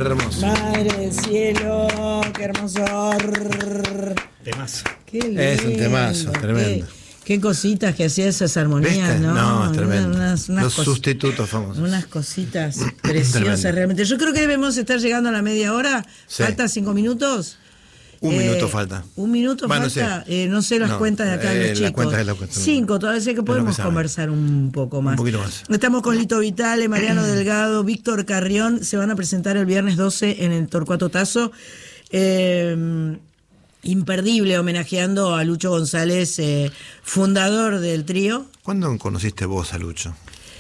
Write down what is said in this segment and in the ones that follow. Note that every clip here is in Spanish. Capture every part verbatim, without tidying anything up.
hermoso. Madre del cielo, qué hermoso. Temazo. Qué lindo. Es un temazo, tremendo. Qué, qué cositas que hacía esas armonías, ¿Viste? ¿no? No, es tremendo. Unas, unas Los cos- sustitutos famosos. Unas cositas preciosas Tremendo. realmente. Yo creo que debemos estar llegando a la media hora. Sí. Faltan cinco minutos. Un Eh, minuto falta. Un minuto Bueno, falta. no sé. Eh, no sé las No, cuentas de acá de eh, los las chicos. cuentas de la cuenta. Cinco, todavía sé que Es lo podemos que saben. conversar un poco más. Un poquito más. Estamos con Lito Vitale, Mariano Delgado, Víctor Carrión. Se van a presentar el viernes doce en el Torcuato Tazo. Eh, imperdible, homenajeando a Lucho González, eh, fundador del trío. ¿Cuándo conociste vos a Lucho?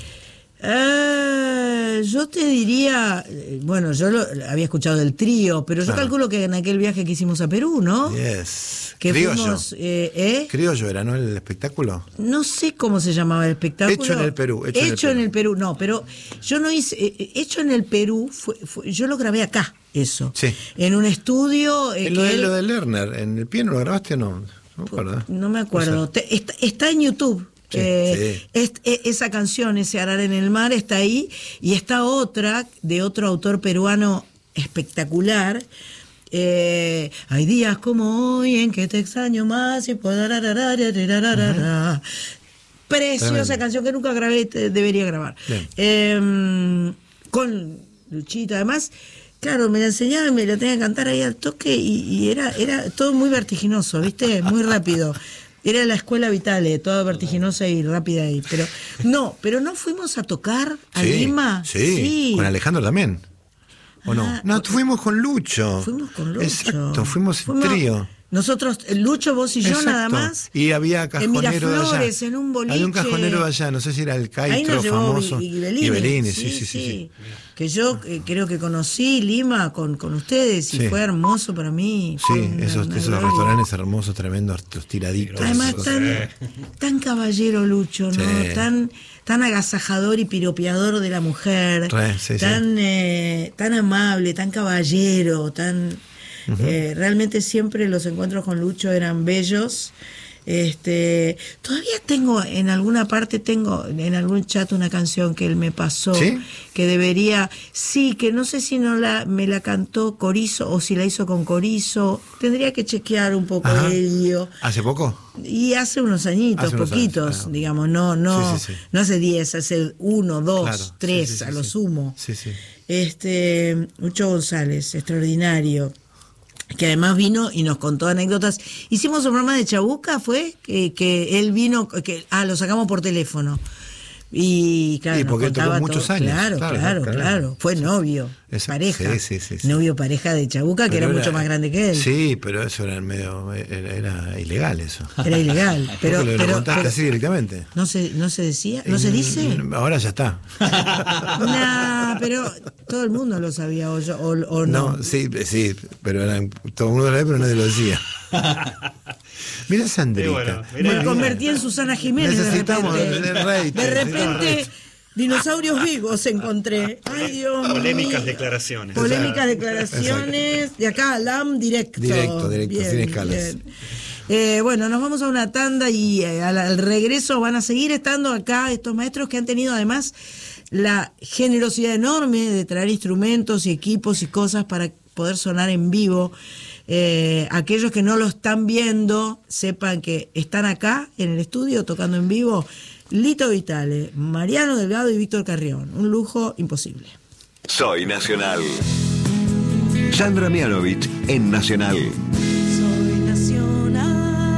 Eh, yo te diría, eh, bueno, yo lo, había escuchado del trío, pero yo Claro. calculo que en aquel viaje que hicimos a Perú, ¿no? Yes. Que Criollo. fuimos, eh, ¿eh? Criollo era, ¿no? El espectáculo. No sé cómo se llamaba el espectáculo. Hecho en el Perú, hecho en el Hecho en Perú. el Perú, no, pero yo no hice. eh, Hecho en el Perú, fue, fue- yo lo grabé acá, eso. Sí. En un estudio. eh, En lo, que de, él- lo de Lerner, ¿en el piano lo grabaste o no? No me acuerdo. No me acuerdo. No sé. Te- está, está en YouTube. Sí, Eh, sí. es- e- esa canción, ese Arar en el Mar, está ahí. Y está otra de otro autor peruano espectacular. Eh, hay días como hoy en que te extraño más y puedo. Preciosa Tremendo. canción que nunca grabé, te- debería grabar. Bien. Eh, con Luchita, además. Claro, me la enseñaba y me la tenía que cantar ahí al toque y, y era, era todo muy vertiginoso, ¿viste? Muy rápido. Era la escuela Vitale, toda vertiginosa y rápida ahí. Pero no, pero no fuimos a tocar a Sí, Lima. Sí, con Alejandro también. ¿O no? Ah, no, fuimos con Lucho. Fuimos con Lucho. Exacto, fuimos en Fuimos- trío. Nosotros, Lucho, vos y yo Exacto. nada más. Y había En cajonero de allá. Miraflores, en un boliche. Había un cajonero de allá, no sé si era el Ahí Caitro nos llevó famoso. Gui- Ghibellini. Ghibellini, sí, sí, sí, sí. Que yo eh, creo que conocí Lima con, con ustedes y Sí. fue hermoso para mí. Sí, Fue una- esos, una esos gloria. restaurantes hermosos, tremendos, los tiraditos. Además, esos- tan, tan caballero Lucho, ¿no? Sí. Tan, tan agasajador y piropeador de la mujer. Re, sí, sí. tan, eh, tan amable, tan caballero, tan. eh, realmente siempre los encuentros con Lucho eran bellos. Este, todavía tengo en alguna parte, tengo en algún chat una canción que él me pasó, ¿Sí? que debería, sí, que no sé si no la me la cantó Corizo o si la hizo con Corizo, tendría que chequear un poco Ajá. ello. ¿Hace poco? Y hace unos añitos, Hace unos poquitos, años, ah. digamos, no, no, Sí, sí, sí. no hace diez, hace uno, dos, Claro, sí, tres, sí, sí, a lo sí. sumo. Sí, sí. Este, Lucho González, extraordinario, que además vino y nos contó anécdotas. Hicimos un programa de Chabuca, fue que, que él vino, que ah, lo sacamos por teléfono. Y claro, Sí, nos porque él tocó contaba muchos todo. años. Claro, Claro, claro, claro. claro. Fue novio, Exacto. pareja. Sí, sí, sí, sí. Novio, pareja de Chabuca, que Pero era, mucho más grande que él. Sí, pero eso era medio, era, era ilegal eso. Era ilegal. Pero, Porque lo, lo pero, contaste pero- así directamente. no se, no se decía, no se dice. Ahora ya está. Nah, pero todo el mundo lo sabía o, yo, o, o no. No, sí, sí, pero eran, todo el mundo lo sabía, pero nadie lo decía. Mira Sandrita. Sí, bueno, Me mirá. convertí en Susana Jiménez. Necesitamos de repente. el rating, De necesitamos repente, dinosaurios vivos encontré. Ay, Dios mío. Polémicas declaraciones. Polémicas declaraciones. De acá, L A M directo. Directo, directo, sin escalas. bien. Eh, bueno, nos vamos a una tanda y eh, al, al regreso van a seguir estando acá estos maestros que han tenido además la generosidad enorme de traer instrumentos y equipos y cosas para poder sonar en vivo. Eh, aquellos que no lo están viendo, sepan que están acá en el estudio tocando en vivo. Lito Vitale, Mariano Delgado y Víctor Carrión. Un lujo imposible. Soy Nacional. Sandra Mianovich en Nacional. Soy nacional.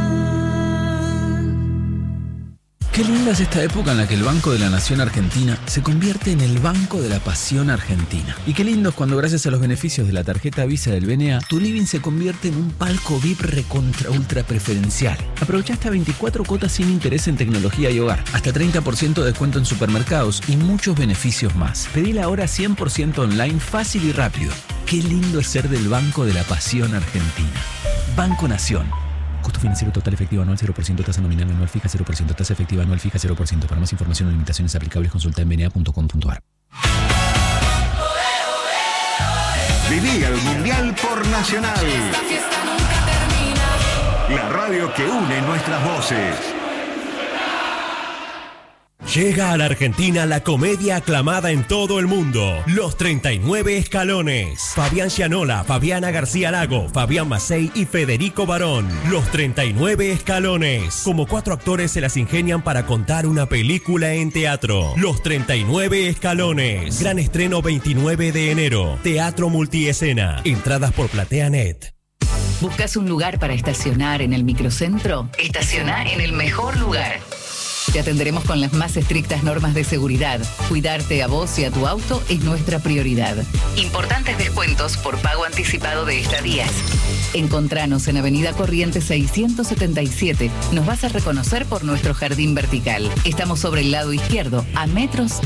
Qué linda es esta época en la que el Banco de la Nación Argentina se convierte en el Banco de la Pasión Argentina. Y qué lindo es cuando gracias a los beneficios de la tarjeta Visa del B N A, tu living se convierte en un palco V I P recontra ultra preferencial. Aprovecha hasta veinticuatro cuotas sin interés en tecnología y hogar, hasta treinta por ciento de descuento en supermercados y muchos beneficios más. Pedila ahora cien por ciento online, fácil y rápido. Qué lindo es ser del Banco de la Pasión Argentina. Banco Nación. Costo financiero total efectivo anual cero por ciento, tasa nominal anual fija cero por ciento, tasa efectiva anual fija cero por ciento. Para más información o limitaciones aplicables consulta en b n a punto com punto a r. Viví el Mundial por Nacional. Esta fiesta nunca termina. La radio que une nuestras voces. Llega a la Argentina la comedia aclamada en todo el mundo, Los treinta y nueve Escalones. Fabián Gianola, Fabiana García Lago, Fabián Macei y Federico Barón. Los treinta y nueve Escalones. Como cuatro actores se las ingenian para contar una película en teatro. Los treinta y nueve Escalones. Gran estreno veintinueve de enero. Teatro Multiescena. Entradas por PlateaNet. ¿Buscas un lugar para estacionar en el microcentro? Estaciona en el mejor lugar. Te atenderemos con las más estrictas normas de seguridad. Cuidarte a vos y a tu auto es nuestra prioridad. Importantes descuentos por pago anticipado de estadías. Encontranos en Avenida Corrientes seiscientos setenta y siete. Nos vas a reconocer por nuestro jardín vertical. Estamos sobre el lado izquierdo, a metros